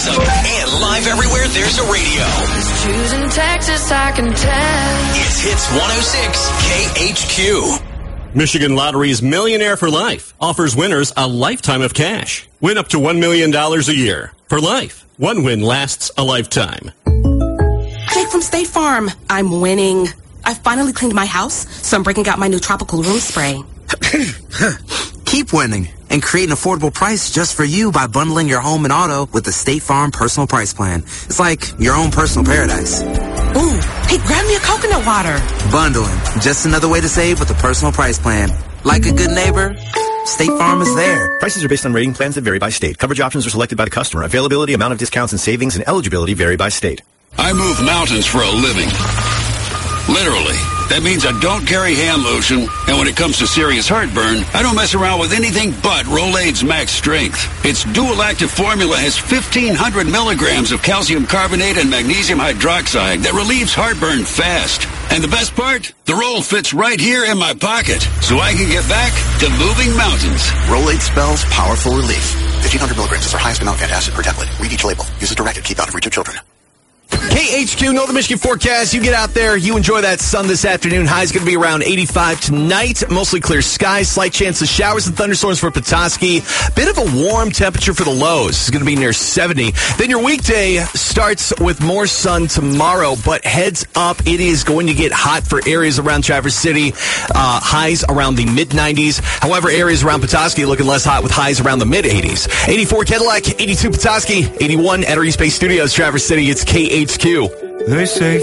awesome. And live everywhere there's a radio. Choosing Texas, I can tell. It's Hits 106 KHQ. Michigan Lottery's Millionaire for Life offers winners a lifetime of cash. Win up to $1 million a year. For life. One win lasts a lifetime. Jake from State Farm. I'm winning. I finally cleaned my house, so I'm breaking out my new tropical room spray. Keep winning and create an affordable price just for you by bundling your home and auto with the State Farm Personal Price Plan. It's like your own personal paradise. Ooh, hey, grab me a coconut water. Bundling. Just another way to save with a personal price plan. Like a good neighbor, State Farm is there. Prices are based on rating plans that vary by state. Coverage options are selected by the customer. Availability, amount of discounts and savings, and eligibility vary by state. I move mountains for a living. Literally. That means I don't carry hand lotion, and when it comes to serious heartburn, I don't mess around with anything but Rolaids Max Strength. Its dual-active formula has 1,500 milligrams of calcium carbonate and magnesium hydroxide that relieves heartburn fast. And the best part? The roll fits right here in my pocket, so I can get back to moving mountains. Rolaids spells powerful relief. 1,500 milligrams is our highest amount of antacid per tablet. Read each label. Use as directed. Keep out of reach of children. KHQ, Northern Michigan forecast. You get out there, you enjoy that sun this afternoon. High's going to be around 85 tonight. Mostly clear skies, slight chance of showers and thunderstorms for Petoskey. Bit of a warm temperature for the lows. It's going to be near 70. Then your weekday starts with more sun tomorrow, but heads up, it is going to get hot for areas around Traverse City. Highs around the mid-90s. However, areas around Petoskey looking less hot with highs around the mid-80s. 84 Cadillac, 82 Petoskey, 81 at our East Bay Studios, Traverse City. It's KHQ. They say